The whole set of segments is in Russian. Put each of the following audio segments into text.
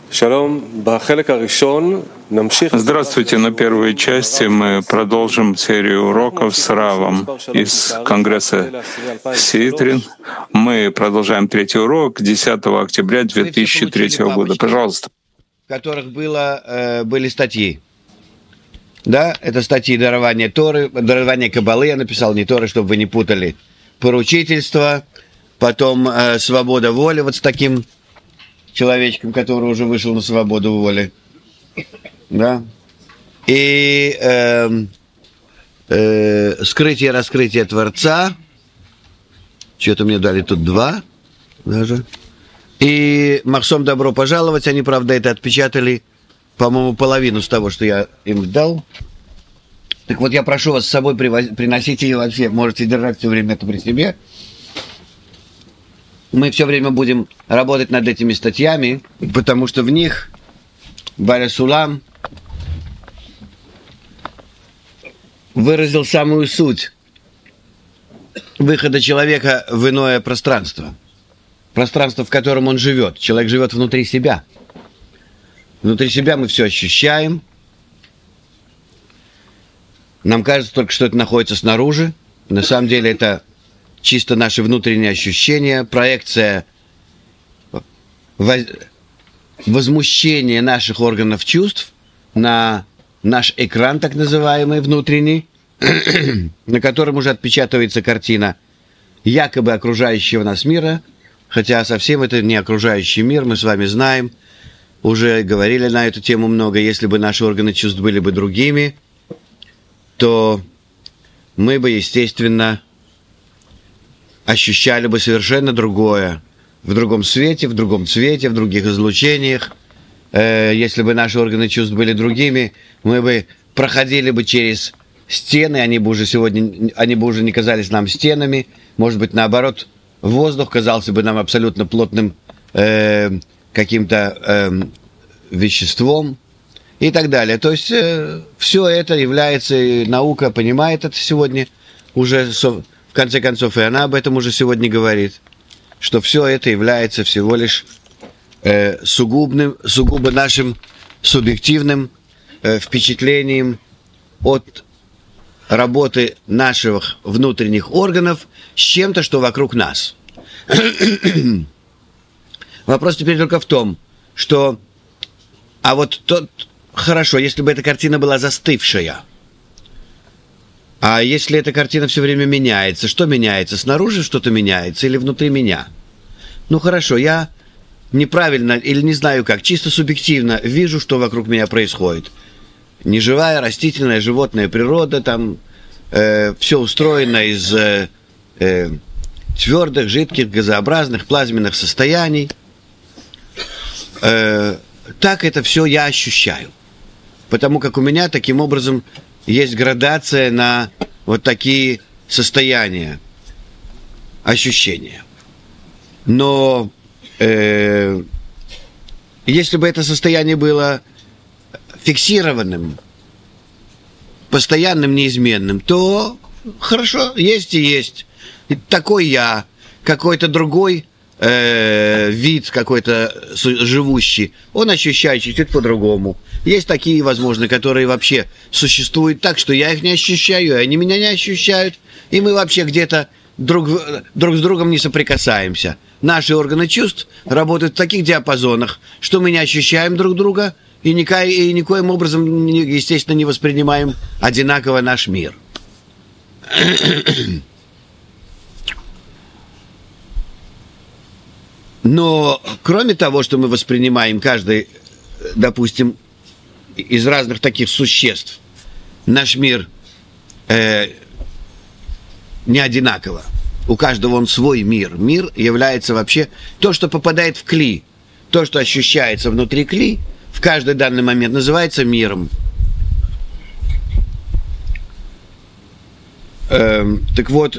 Здравствуйте. На первой части мы продолжим серию уроков с Равом из Конгресса Ситрин. Мы продолжаем третий урок 10 октября 2003 года. Пожалуйста. В которых были статьи. Да, это статьи дарования Торы, дарования Каббалы я написал, не Торы, чтобы вы не путали. Поручительство, потом свобода воли, вот с таким человечком, который уже вышел на свободу воли. Да. И скрытие, раскрытие Творца. Что-то мне дали тут 2 даже. И Махсом добро пожаловать. Они, правда, это отпечатали, по-моему, половину с того, что я им дал. Так вот, я прошу вас с собой приносить ее вообще. Можете держать все время это при себе. Мы все время будем работать над этими статьями, потому что в них Баря Сулам выразил самую суть выхода человека в иное пространство. Пространство, в котором он живет. Человек живет внутри себя. Внутри себя мы все ощущаем. Нам кажется только, что это находится снаружи. На самом деле это чисто наши внутренние ощущения, проекция возмущения наших органов чувств на наш экран, так называемый, внутренний, на котором уже отпечатывается картина якобы окружающего нас мира, хотя совсем это не окружающий мир, мы с вами знаем, уже говорили на эту тему много. Если бы наши органы чувств были бы другими, то мы бы, естественно, ощущали бы совершенно другое, в другом свете, в другом цвете, в других излучениях. Если бы наши органы чувств были другими, мы бы проходили бы через стены, они бы уже не казались нам стенами. Может быть, наоборот, воздух казался бы нам абсолютно плотным каким-то веществом и так далее. То есть все это является, и наука понимает это сегодня уже. В конце концов, и она об этом уже сегодня говорит, что все это является всего лишь сугубо нашим субъективным впечатлением от работы наших внутренних органов с чем-то, что вокруг нас. Вопрос теперь только в том, что... А вот хорошо, если бы эта картина была застывшая, а если эта картина все время меняется, что меняется? Снаружи что-то меняется или внутри меня? Ну хорошо, я неправильно или не знаю как, чисто субъективно вижу, что вокруг меня происходит. Неживая, растительная, животная природа, там все устроено из твердых, жидких, газообразных, плазменных состояний. Так это все я ощущаю. Потому как у меня таким образом есть градация на вот такие состояния, ощущения. Но если бы это состояние было фиксированным, постоянным, неизменным, то хорошо, есть и есть. И такой я, какой-то другой вид какой-то живущий, он ощущает чуть-чуть по-другому. Есть такие, возможно, которые вообще существуют так, что я их не ощущаю, и они меня не ощущают, и мы вообще где-то друг с другом не соприкасаемся. Наши органы чувств работают в таких диапазонах, что мы не ощущаем друг друга и никоим образом, естественно, не воспринимаем одинаково наш мир. Но кроме того, что мы воспринимаем каждый, допустим, из разных таких существ, наш мир не одинаково. У каждого он свой мир. Мир является вообще то, что попадает в кли. То, что ощущается внутри кли, в каждый данный момент называется миром. Так вот,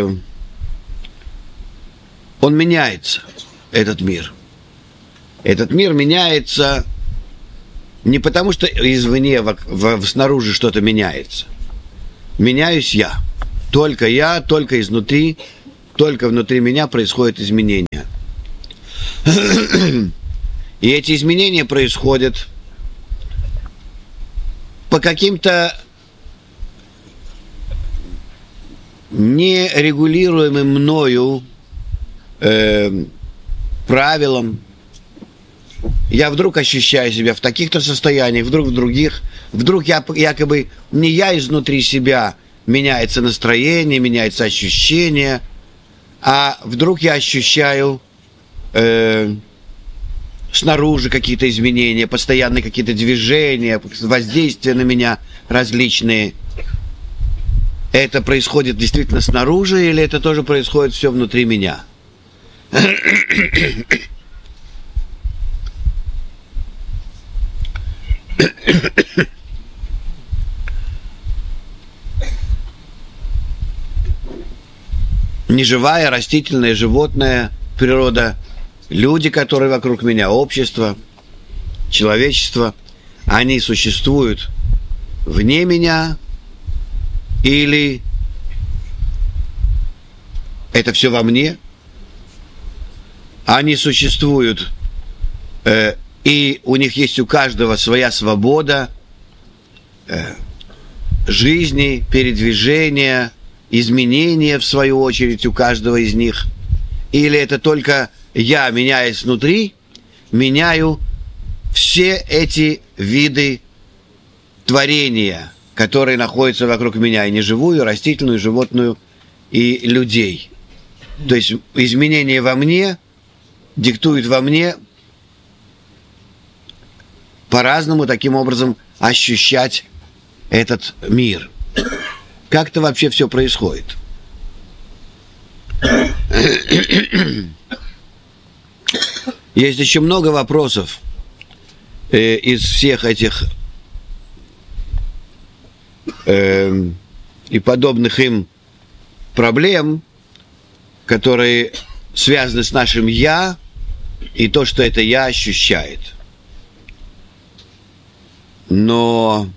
он меняется, этот мир. Этот мир меняется не потому, что извне, снаружи что-то меняется. Меняюсь я. Только изнутри, только внутри меня происходят изменения. И эти изменения происходят по каким-то нерегулируемым мною правилам. Я вдруг ощущаю себя в таких-то состояниях, вдруг в других. Вдруг якобы не я изнутри себя меняется настроение, меняется ощущение, а вдруг я ощущаю снаружи какие-то изменения, постоянные какие-то движения, воздействия на меня различные. Это происходит действительно снаружи, или это тоже происходит все внутри меня? Неживая, растительная, животная природа, люди, которые вокруг меня, общество, человечество, они существуют вне меня, или это все во мне? Они существуют, и у них есть у каждого своя свобода жизни, передвижения, изменения, в свою очередь, у каждого из них. Или это только я, меняясь внутри, меняю все эти виды творения, которые находятся вокруг меня, и неживую, и растительную, и животную, и людей. То есть изменения во мне диктуют во мне по-разному таким образом ощущать этот мир. Как это вообще все происходит? Есть еще много вопросов из всех этих и подобных им проблем, которые связаны с нашим «я» и то, что это «я» ощущает. Но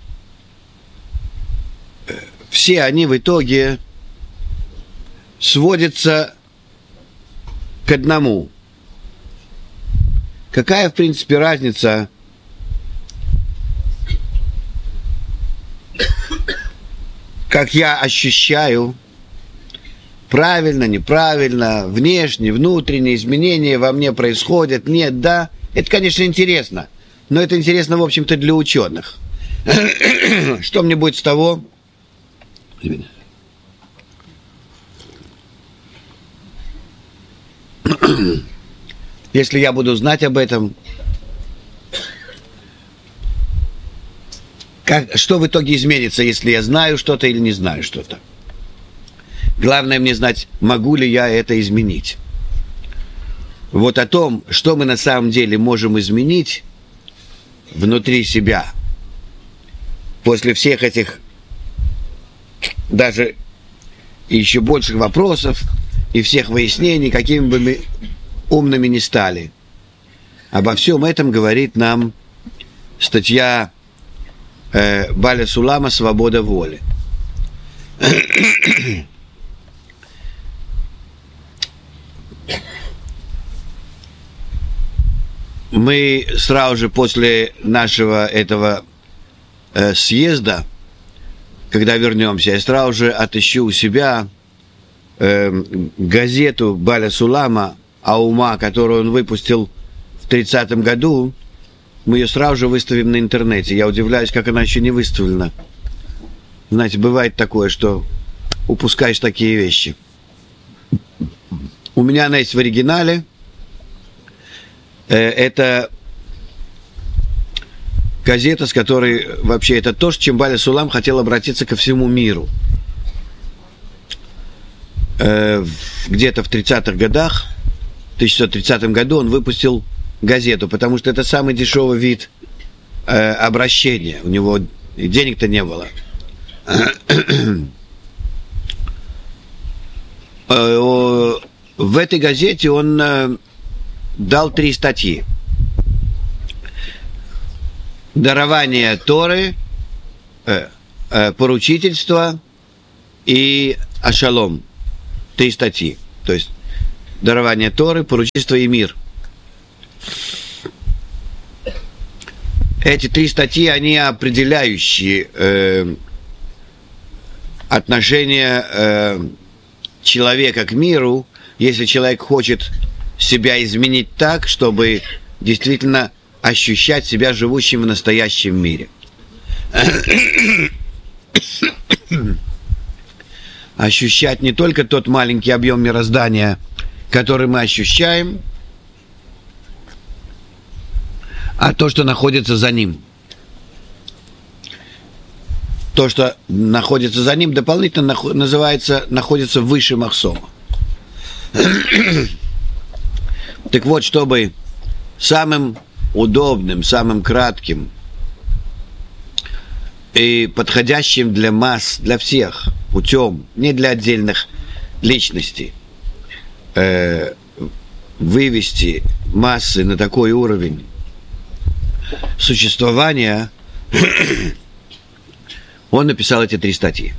все они в итоге сводятся к одному. Какая, в принципе, разница, как я ощущаю, правильно, неправильно, внешние, внутренние изменения во мне происходят, нет, да. Это, конечно, интересно, но это интересно, в общем-то, для ученых. Что мне будет с того, если я буду знать об этом, что в итоге изменится, если я знаю что-то или не знаю что-то? Главное мне знать, могу ли я это изменить. Вот о том, что мы на самом деле можем изменить внутри себя, после всех этих даже еще больших вопросов и всех выяснений, какими бы мы умными ни стали. Обо всем этом говорит нам статья Баля Сулама «Свобода воли». Мы сразу же после нашего этого съезда, когда вернемся, я сразу же отыщу у себя газету Баля Сулама «Аума», которую он выпустил в 30-м году. Мы ее сразу же выставим на интернете. Я удивляюсь, как она еще не выставлена. Знаете, бывает такое, что упускаешь такие вещи. У меня она есть в оригинале. Это газета, с которой вообще это то, с чем Баля Сулам хотел обратиться ко всему миру. Где-то в 30-х годах, в 1930 году он выпустил газету, потому что это самый дешевый вид обращения. У него денег-то не было. В этой газете он дал 3 статьи. Дарование Торы, поручительство и ашалом. 3 статьи. То есть дарование Торы, поручительство и мир. Эти 3 статьи, они определяющие отношение человека к миру, если человек хочет себя изменить так, чтобы действительно ощущать себя живущим в настоящем мире. Ощущать не только тот маленький объем мироздания, который мы ощущаем, а то, что находится за ним. То, что находится за ним, дополнительно находится выше Махсома. Так вот, чтобы самым удобным, самым кратким и подходящим для масс, для всех путем, не для отдельных личностей, вывести массы на такой уровень существования, он написал эти 3 статьи.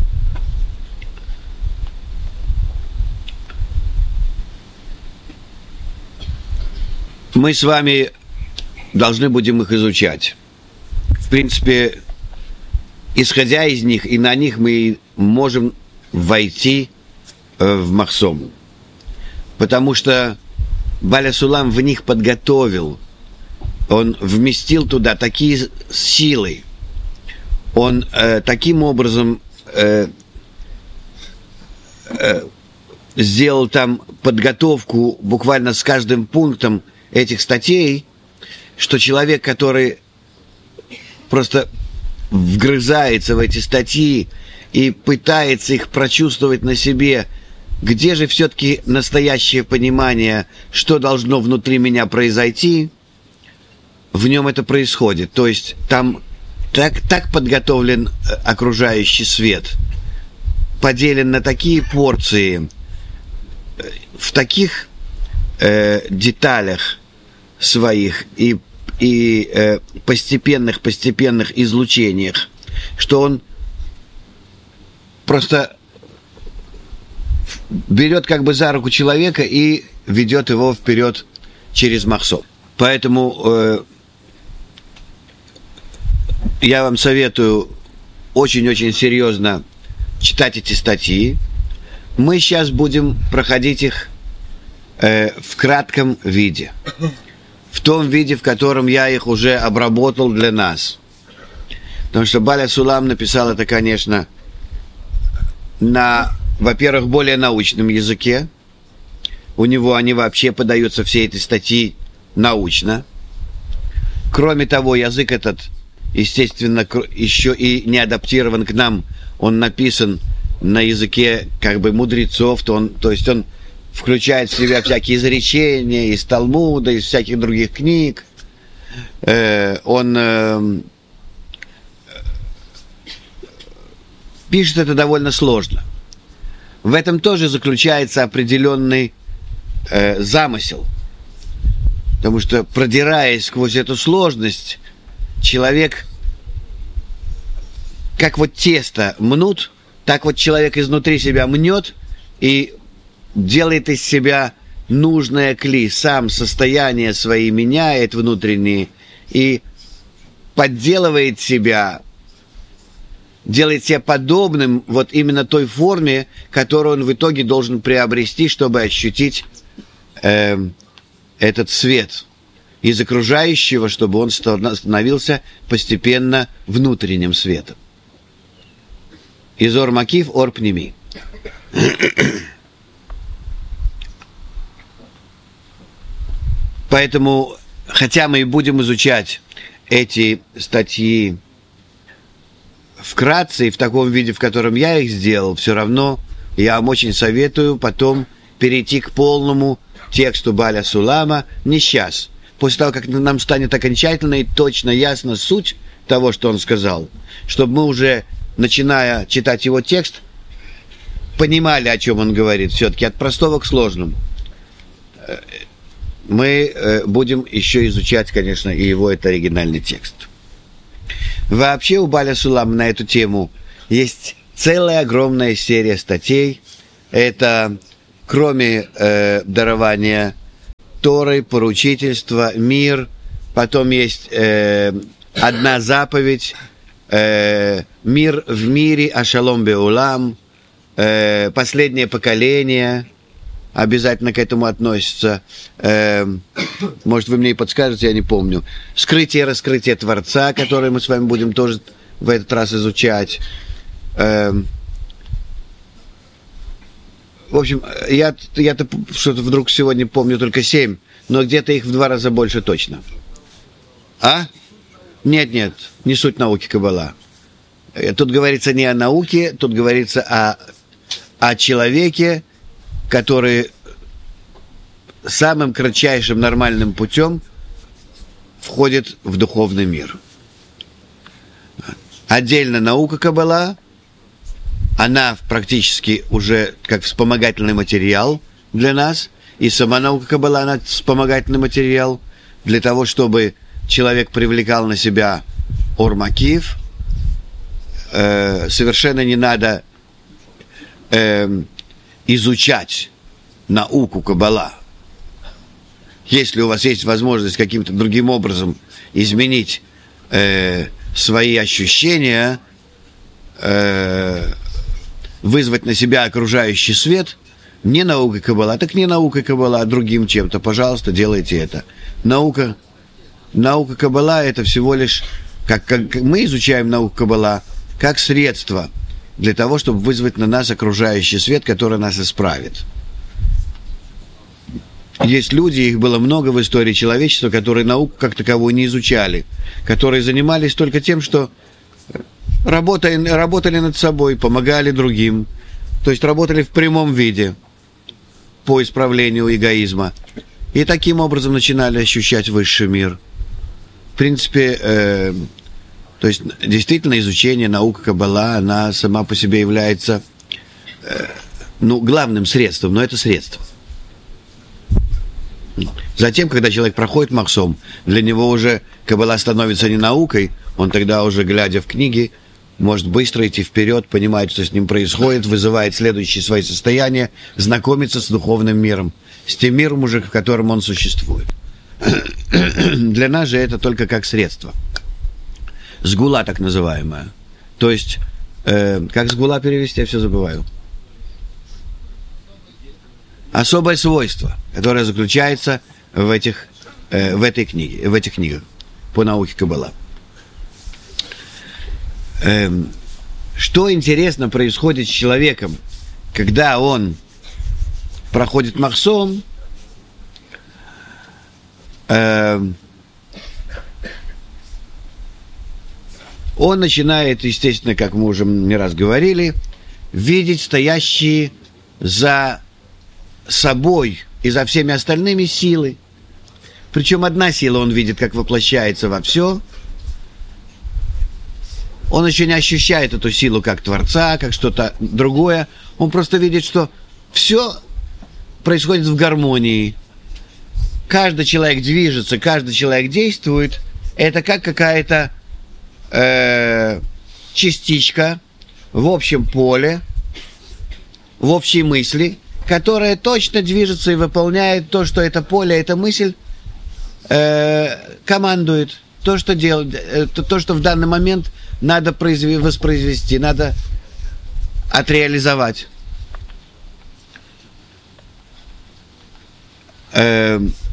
Мы с вами должны будем их изучать. В принципе, исходя из них, и на них мы можем войти в Махсом. Потому что Баля Сулам в них подготовил. Он вместил туда такие силы. Он таким образом сделал там подготовку буквально с каждым пунктом этих статей, что человек, который просто вгрызается в эти статьи и пытается их прочувствовать на себе, где же все-таки настоящее понимание, что должно внутри меня произойти, в нем это происходит. То есть там так подготовлен окружающий свет, поделен на такие порции, в таких деталях своих и постепенных излучениях, что он просто берет как бы за руку человека и ведет его вперед через Махсом. Поэтому я вам советую очень-очень серьезно читать эти статьи. Мы сейчас будем проходить их в кратком виде. В том виде, в котором я их уже обработал для нас. Потому что Баля Сулам написал это, конечно, на, во-первых, более научном языке. У него они вообще подаются, все эти статьи, научно. Кроме того, язык этот, естественно, еще и не адаптирован к нам. Он написан на языке как бы мудрецов, то есть он включает в себя всякие изречения из Талмуда, из всяких других книг. Он пишет это довольно сложно. В этом тоже заключается определенный замысел. Потому что, продираясь сквозь эту сложность, человек, как вот тесто мнут, так вот человек изнутри себя мнет и делает из себя нужное кли, сам состояние свои меняет внутренние и подделывает себя, делает себя подобным вот именно той форме, которую он в итоге должен приобрести, чтобы ощутить этот свет из окружающего, чтобы он становился постепенно внутренним светом. Из ор макиф ор пними. Поэтому, хотя мы и будем изучать эти статьи вкратце и в таком виде, в котором я их сделал, все равно я вам очень советую потом перейти к полному тексту Баля Сулама не сейчас. После того, как нам станет окончательно и точно ясна суть того, что он сказал, чтобы мы уже, начиная читать его текст, понимали, о чем он говорит, все-таки от простого к сложному. Мы будем еще изучать, конечно, и его это оригинальный текст. Вообще у Баля Сулама на эту тему есть целая огромная серия статей. Это кроме дарования Торы, поручительства, мир потом есть одна заповедь, мир в мире, ашалом беулам, последнее поколение обязательно к этому относится. Может, вы мне и подскажете, я не помню. Скрытие и раскрытие Творца, которое мы с вами будем тоже в этот раз изучать. В общем, я-то что-то вдруг сегодня помню только 7, но где-то их в 2 раза больше точно. А? Нет, не суть науки Каббала. Тут говорится не о науке, тут говорится о человеке, который самым кратчайшим нормальным путем входит в духовный мир. Отдельно наука Каббала, она практически уже как вспомогательный материал для нас, и сама наука Каббала, она вспомогательный материал для того, чтобы человек привлекал на себя Ор Макив. Совершенно не надо изучать науку Каббала. Если у вас есть возможность каким-то другим образом изменить свои ощущения, вызвать на себя окружающий свет, не наукой Каббала, так не наукой Каббала, а другим чем-то, пожалуйста, делайте это. Наука Каббала – это всего лишь, как мы изучаем науку Каббала, как средство для того, чтобы вызвать на нас окружающий свет, который нас исправит. Есть люди, их было много в истории человечества, которые науку как таковую не изучали, которые занимались только тем, что работали над собой, помогали другим, то есть работали в прямом виде по исправлению эгоизма. И таким образом начинали ощущать высший мир. В принципе, то есть действительно изучение науки Каббала, она сама по себе является главным средством, но это средство. Затем, когда человек проходит Махсом, для него уже Каббала становится не наукой, он тогда уже, глядя в книги, может быстро идти вперед, понимает, что с ним происходит, вызывает следующие свои состояния, знакомиться с духовным миром, с тем миром уже, в котором он существует. Для нас же это только как средство. Сгула так называемая. То есть, как сгула перевести, я все забываю. Особое свойство, которое заключается в этих книгах по науке Каббала. Что интересно происходит с человеком, когда он проходит Махсом, он начинает, естественно, как мы уже не раз говорили, видеть стоящие за собой и за всеми остальными силы. Причем одна сила он видит, как воплощается во все. Он еще не ощущает эту силу как Творца, как что-то другое. Он просто видит, что все происходит в гармонии. Каждый человек движется, каждый человек действует. Это как какая-то частичка в общем поле, в общей мысли, которая точно движется и выполняет то, что это поле, эта мысль командует. То, что делает, то, что в данный момент надо воспроизвести, надо отреализовать.